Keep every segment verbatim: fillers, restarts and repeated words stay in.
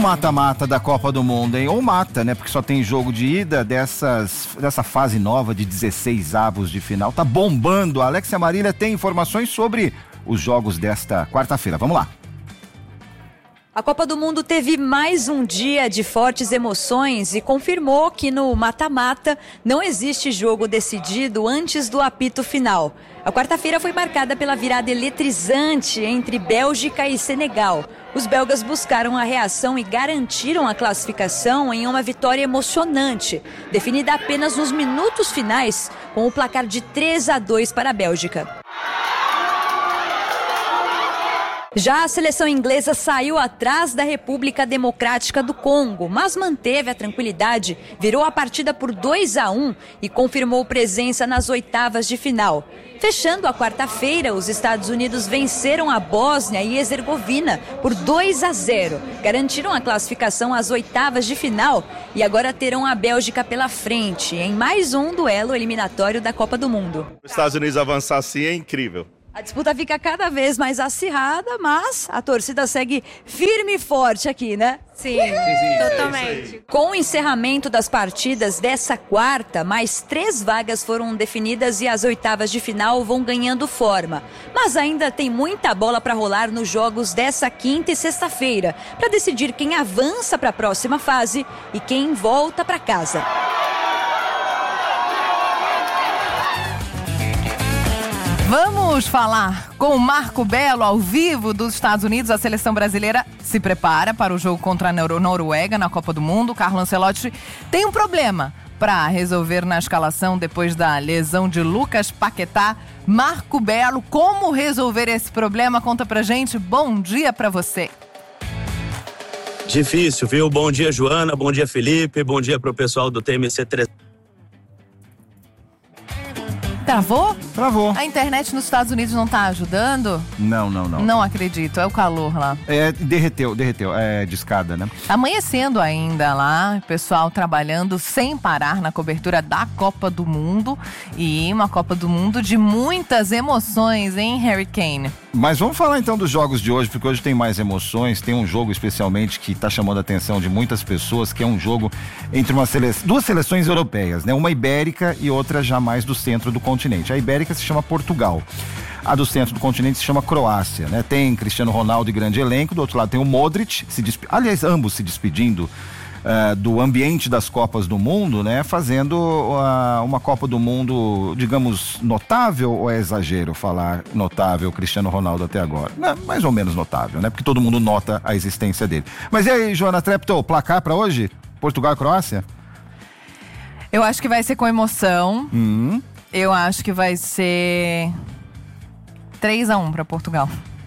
mata-mata da Copa do Mundo, hein? Ou mata, né? Porque só tem jogo de ida dessas, dessa fase nova de dezesseis avos de final. Tá bombando. A Alexia Marília tem informações sobre os jogos desta quarta-feira. Vamos lá. A Copa do Mundo teve mais um dia de fortes emoções e confirmou que no mata-mata não existe jogo decidido antes do apito final. A quarta-feira foi marcada pela virada eletrizante entre Bélgica e Senegal. Os belgas buscaram a reação e garantiram a classificação em uma vitória emocionante, definida apenas nos minutos finais, com o placar de três a dois para a Bélgica. Já a seleção inglesa saiu atrás da República Democrática do Congo, mas manteve a tranquilidade, virou a partida por dois a um e confirmou presença nas oitavas de final. Fechando a quarta-feira, os Estados Unidos venceram a Bósnia e Herzegovina por dois a zero. Garantiram a classificação às oitavas de final e agora terão a Bélgica pela frente, em mais um duelo eliminatório da Copa do Mundo. Os Estados Unidos avançar assim é incrível. A disputa fica cada vez mais acirrada, mas a torcida segue firme e forte aqui, né? Sim, sim, sim, totalmente. Com o encerramento das partidas dessa quarta, mais três vagas foram definidas e as oitavas de final vão ganhando forma. Mas ainda tem muita bola para rolar nos jogos dessa quinta e sexta-feira, para decidir quem avança para a próxima fase e quem volta para casa. Vamos falar com o Marco Belo, ao vivo dos Estados Unidos. A seleção brasileira se prepara para o jogo contra a Noruega na Copa do Mundo. Carlo Ancelotti tem um problema para resolver na escalação depois da lesão de Lucas Paquetá. Marco Belo, como resolver esse problema? Conta pra gente. Bom dia pra você. Difícil, viu? Bom dia, Joana. Bom dia, Felipe. Bom dia pro pessoal do T M C três. Travou? Travou. A internet nos Estados Unidos não tá ajudando? Não, não, não. Não acredito, é o calor lá. É, derreteu, derreteu, é de escada, né? Amanhecendo ainda lá, o pessoal trabalhando sem parar na cobertura da Copa do Mundo. E uma Copa do Mundo de muitas emoções, hein, Harry Kane? Mas vamos falar então dos jogos de hoje, porque hoje tem mais emoções. Tem um jogo especialmente que está chamando a atenção de muitas pessoas, que é um jogo entre uma sele... duas seleções europeias, né? Uma ibérica e outra já mais do centro do continente. A ibérica se chama Portugal. A do centro do continente se chama Croácia, né? Tem Cristiano Ronaldo e grande elenco, do outro lado tem o Modric, se desp... aliás, ambos se despedindo Uh, do ambiente das Copas do Mundo, né? Fazendo uh, uma Copa do Mundo, digamos, notável, ou é exagero falar notável Cristiano Ronaldo até agora? Não, mais ou menos notável, né? Porque todo mundo nota a existência dele. Mas e aí, Joana Treptow, placar pra hoje? Portugal e Croácia? Eu acho que vai ser com emoção. Hum. Eu acho que vai ser três a um pra Portugal.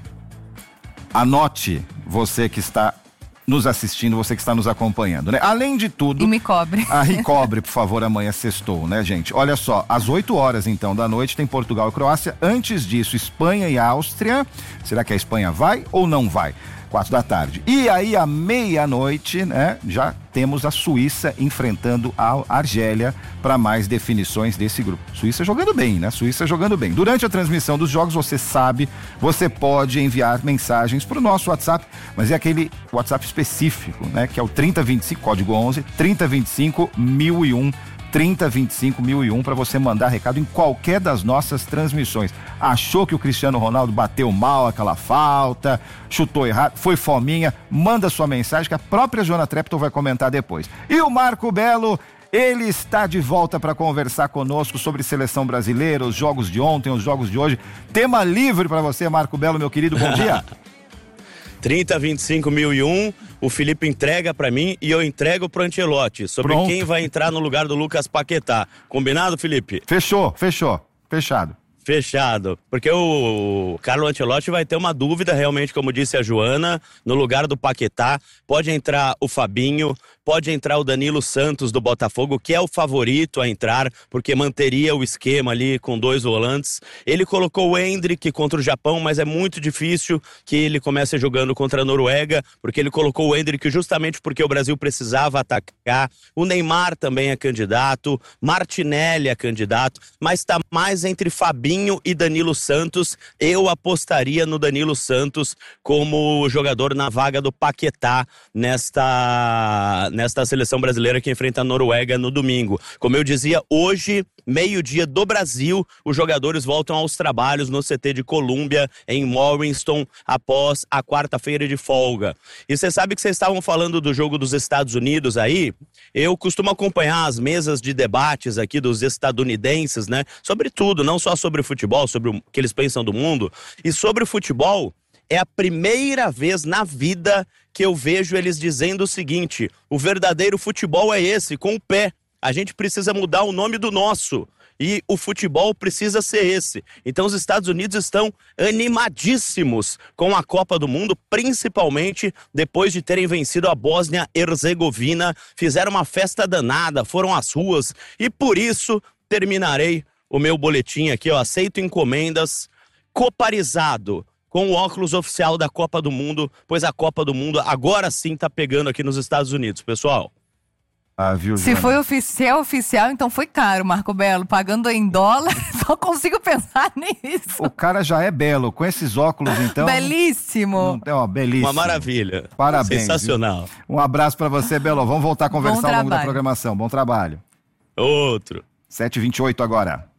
Anote, você que está nos assistindo, você que está nos acompanhando, né? Além de tudo... E me cobre. Ah, e cobre, por favor, amanhã sextou, né, gente? Olha só, às oito horas, então, da noite, tem Portugal e Croácia. Antes disso, Espanha e Áustria. Será que a Espanha vai ou não vai? Quatro da tarde. E aí, à meia-noite, né, já temos a Suíça enfrentando a Argélia para mais definições desse grupo. Suíça jogando bem, né? Suíça jogando bem. Durante a transmissão dos jogos, você sabe, você pode enviar mensagens para o nosso WhatsApp, mas é aquele WhatsApp específico, né? Que é o trinta vinte e cinco, código onze, trinta vinte e cinco mil e um. trinta vinte e cinco mil e um para você mandar recado em qualquer das nossas transmissões. Achou que o Cristiano Ronaldo bateu mal aquela falta, chutou errado, foi fominha, manda sua mensagem que a própria Joana Treptow vai comentar depois. E o Marco Belo, ele está de volta para conversar conosco sobre seleção brasileira, os jogos de ontem, os jogos de hoje. Tema livre para você, Marco Belo, meu querido, bom dia. trinta vinte e cinco mil e um, o Felipe entrega pra mim e eu entrego pro Ancelotti sobre Pronto. Quem vai entrar no lugar do Lucas Paquetá. Combinado, Felipe? Fechou, fechou, fechado. Fechado, porque o Carlo Ancelotti vai ter uma dúvida realmente, como disse a Joana, no lugar do Paquetá. Pode entrar o Fabinho, pode entrar o Danilo Santos do Botafogo, que é o favorito a entrar, porque manteria o esquema ali com dois volantes. Ele colocou o Endrick contra o Japão, mas é muito difícil que ele comece jogando contra a Noruega, porque ele colocou o Endrick justamente porque o Brasil precisava atacar. O Neymar também é candidato, Martinelli é candidato, mas está mais entre Fabinho Fabinho e Danilo Santos. Eu apostaria no Danilo Santos como jogador na vaga do Paquetá nesta, nesta seleção brasileira que enfrenta a Noruega no domingo. Como eu dizia, hoje, meio-dia do Brasil, os jogadores voltam aos trabalhos no C T de Colômbia, em Morriston, após a quarta-feira de folga. E você sabe que vocês estavam falando do jogo dos Estados Unidos aí? Eu costumo acompanhar as mesas de debates aqui dos estadunidenses, né? Sobre tudo, não só sobre o futebol, sobre o que eles pensam do mundo. E sobre o futebol, é a primeira vez na vida que eu vejo eles dizendo o seguinte: o verdadeiro futebol é esse, com o pé. A gente precisa mudar o nome do nosso. E o futebol precisa ser esse. Então os Estados Unidos estão animadíssimos com a Copa do Mundo, principalmente depois de terem vencido a Bósnia-Herzegovina. Fizeram uma festa danada, foram às ruas. E por isso terminarei o meu boletim aqui, eu aceito encomendas, coparizado com o óculos oficial da Copa do Mundo, pois a Copa do Mundo agora sim tá pegando aqui nos Estados Unidos, pessoal. Ah, viu, Se foi oficial, oficial, então foi caro, Marco Belo. Pagando em dólar, só consigo pensar nisso. O cara já é belo, com esses óculos, então. Belíssimo. Não, ó, belíssimo. Uma maravilha. Parabéns. Sensacional. Viu? Um abraço pra você, Belo. Vamos voltar a conversar Bom ao longo da trabalho. programação. Bom trabalho. Outro. sete e vinte e oito agora.